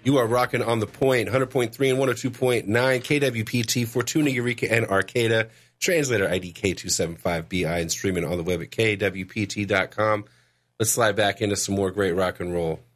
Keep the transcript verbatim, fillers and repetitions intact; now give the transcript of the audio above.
You are rocking on the point, one hundred point three and one oh two point nine K W P T, Fortuna, Eureka, and Arcata. Translator I D K two seven five B I and streaming on the web at K W P T dot com. Let's slide back into some more great rock and roll.